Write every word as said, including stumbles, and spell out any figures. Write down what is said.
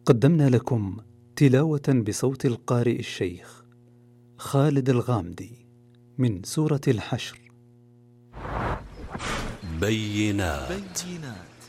قدمنا لكم تلاوة بصوت القارئ الشيخ خالد الغامدي من سورة الحشر. بينات, بينات